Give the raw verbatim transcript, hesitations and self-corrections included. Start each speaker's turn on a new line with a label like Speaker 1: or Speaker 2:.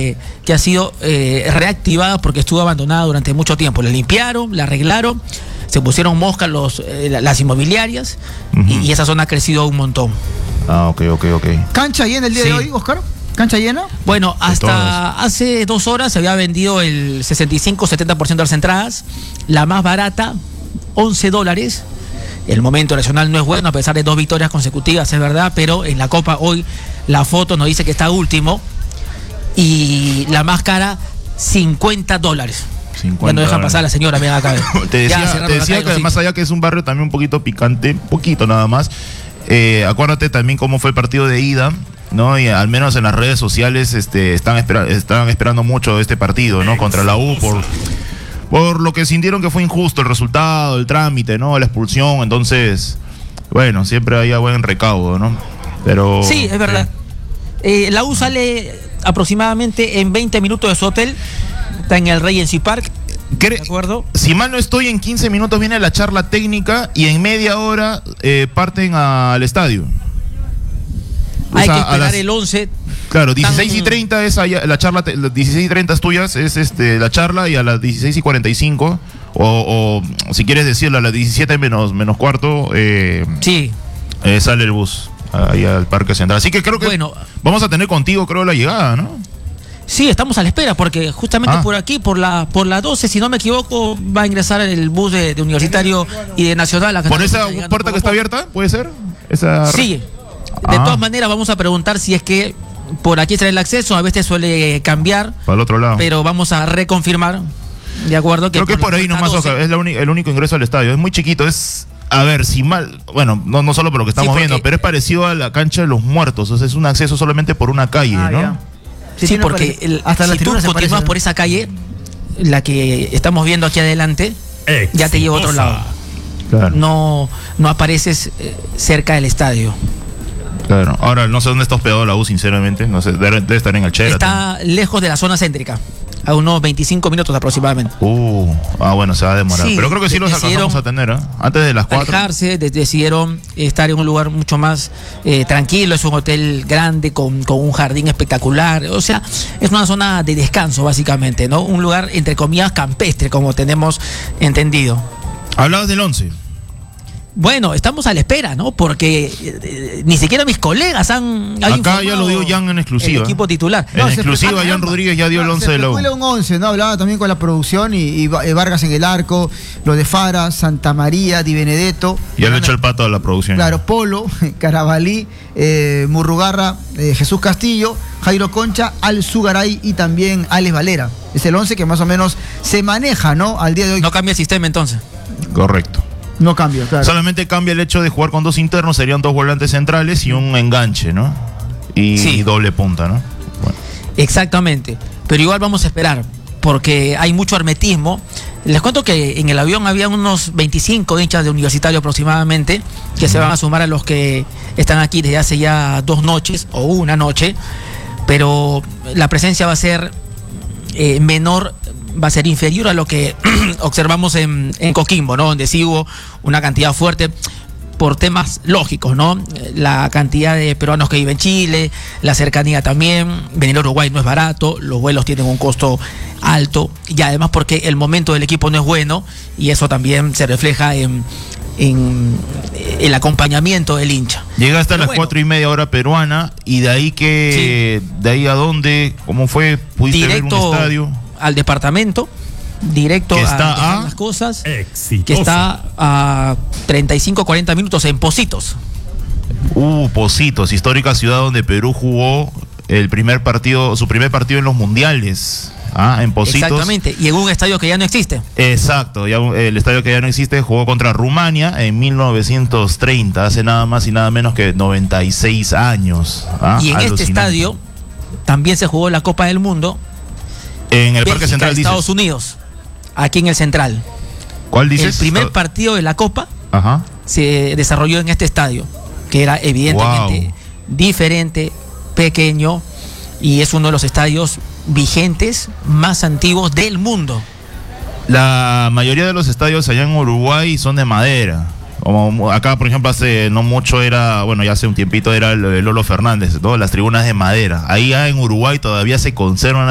Speaker 1: que, que ha sido eh, reactivada porque estuvo abandonada durante mucho tiempo. La limpiaron, la arreglaron, se pusieron moscas los, eh, las inmobiliarias, uh-huh. y, y esa zona ha crecido un montón.
Speaker 2: Ah, ok, ok, ok.
Speaker 3: ¿Cancha llena el día sí. de hoy, Oscar? ¿Cancha llena?
Speaker 1: Bueno, hasta hace dos horas se había vendido el sesenta y cinco a setenta por ciento de las entradas. La más barata, once dólares. El momento nacional no es bueno, a pesar de dos victorias consecutivas, es verdad, pero en la Copa hoy la foto nos dice que está último. Y la más cara, cincuenta dólares. Ya no dejan pasar a la señora, ven acá.
Speaker 2: Te decía, te decía que además allá que es un barrio también un poquito picante, poquito nada más. Eh, acuérdate también cómo fue el partido de ida, ¿no? Y al menos en las redes sociales este, están, espera, están esperando mucho este partido, ¿no? Contra la U por, por lo que sintieron que fue injusto el resultado, el trámite, ¿no? La expulsión, entonces, bueno, siempre había buen recaudo, ¿no? Pero...
Speaker 1: Sí, es verdad. Eh, la U sale aproximadamente en veinte minutos de su hotel, está en el Regency Park.
Speaker 2: ¿De acuerdo? Si mal no estoy, en quince minutos viene la charla técnica y en media hora eh, parten a, al estadio.
Speaker 1: Hay o sea, que esperar las, el once.
Speaker 2: Claro, dieciséis y treinta es allá, la charla, las dieciséis y treinta tuyas es este, la charla, y a las dieciséis y cuarenta y cinco, o, o si quieres decirlo, a las diecisiete menos, menos cuarto, eh,
Speaker 1: sí.
Speaker 2: eh, sale el bus ahí al Parque Central. Así que creo que bueno, vamos a tener contigo, creo, la llegada, ¿no?
Speaker 1: Sí, estamos a la espera, porque justamente ah. por aquí, por la por la doce, si no me equivoco, va a ingresar el bus de, de Universitario y de Nacional.
Speaker 2: ¿Por esa puerta que está abierta? ¿Puede ser? Esa...
Speaker 1: Sí. De ah. todas maneras, vamos a preguntar si es que por aquí será el acceso. A veces suele cambiar.
Speaker 2: Para el otro lado.
Speaker 1: Pero vamos a reconfirmar. De acuerdo. Que
Speaker 2: creo que es por ahí nomás, Oscar, es la uni- el único ingreso al estadio. Es muy chiquito, es... A ver, si mal, bueno, no, no solo por lo que estamos sí, porque... viendo, pero es parecido a la cancha de los muertos. O sea, es un acceso solamente por una calle, ah, ¿no? Ya.
Speaker 1: Sí, sí, porque el, hasta si tú continúas por esa calle, la que estamos viendo aquí adelante, Exitosa. ya te lleva a otro lado. Claro. No, no apareces eh, cerca del estadio.
Speaker 2: Claro. Ahora, no sé dónde está hospedado la U, sinceramente. No sé, debe, debe estar en el Sheraton.
Speaker 1: Está lejos de la zona céntrica, a unos veinticinco minutos aproximadamente.
Speaker 2: Uh, ah, bueno, se va a demorar. Sí, pero creo que sí los alcanzamos a tener, ¿eh? Antes de las cuatro.
Speaker 1: Alejarse, decidieron estar en un lugar mucho más eh, tranquilo. Es un hotel grande con, con un jardín espectacular. O sea, es una zona de descanso, básicamente, ¿no? Un lugar, entre comillas, campestre, como tenemos entendido.
Speaker 2: Hablabas del once.
Speaker 1: Bueno, estamos a la espera, ¿no? Porque eh, ni siquiera mis colegas han...
Speaker 2: Acá ya lo dio Jan en exclusiva.
Speaker 1: El equipo titular.
Speaker 2: En no, exclusiva, Jan Rodríguez ya dio no, el once de la U.
Speaker 3: Se un once, ¿no? Hablaba también con la producción y, y Vargas en el arco, lo de Fara, Santa María, Di Benedetto.
Speaker 2: Ya le echó el pato a la producción.
Speaker 3: Claro, Polo, Carabalí, eh, Murrugarra, eh, Jesús Castillo, Jairo Concha, Al Zugaray y también Alex Valera. Es el once que más o menos se maneja, ¿no? Al día de hoy.
Speaker 1: No cambia el sistema entonces.
Speaker 2: Correcto.
Speaker 3: No cambia, claro.
Speaker 2: Solamente cambia el hecho de jugar con dos internos, serían dos volantes centrales y un enganche, ¿no? Y, sí. y doble punta, ¿no? Bueno.
Speaker 1: Exactamente. Pero igual vamos a esperar, porque hay mucho hermetismo. Les cuento que en el avión había unos veinticinco hinchas de Universitario aproximadamente, que uh-huh. se van a sumar a los que están aquí desde hace ya dos noches o una noche, pero la presencia va a ser eh, menor, va a ser inferior a lo que observamos en, en Coquimbo, ¿no? Donde sí hubo una cantidad fuerte por temas lógicos, ¿no? La cantidad de peruanos que viven en Chile, la cercanía también, venir a Uruguay no es barato, los vuelos tienen un costo alto y además porque el momento del equipo no es bueno y eso también se refleja en, en el acompañamiento del hincha.
Speaker 2: Llega hasta las bueno, cuatro y media hora peruana y de ahí que, sí. de ahí a dónde, ¿cómo fue? ¿Pudiste
Speaker 1: Directo
Speaker 2: ver un estadio?
Speaker 1: Al departamento, directo
Speaker 2: está
Speaker 1: a,
Speaker 2: a
Speaker 1: las cosas,
Speaker 4: exitosa.
Speaker 1: Que está a treinta y cinco a cuarenta minutos en Pocitos.
Speaker 2: Uh, Pocitos, histórica ciudad donde Perú jugó el primer partido, su primer partido en los mundiales. Ah, en Pocitos.
Speaker 1: Exactamente, y en un estadio que ya no existe.
Speaker 2: Exacto, ya el estadio que ya no existe jugó contra Rumania en mil novecientos treinta, hace nada más y nada menos que noventa y seis años. Ah,
Speaker 1: y en este estadio también se jugó la Copa del Mundo.
Speaker 2: En el Parque Central, dices.
Speaker 1: Estados Unidos, aquí en el Central.
Speaker 2: ¿Cuál dices?
Speaker 1: El primer partido de la Copa
Speaker 2: Ajá.
Speaker 1: se desarrolló en este estadio, que era evidentemente wow. diferente, pequeño, y es uno de los estadios vigentes más antiguos del mundo.
Speaker 2: La mayoría de los estadios allá en Uruguay son de madera. Como acá, por ejemplo, hace no mucho era, bueno, ya hace un tiempito era el Lolo Fernández, ¿no? Las tribunas de madera. Ahí en Uruguay todavía se conservan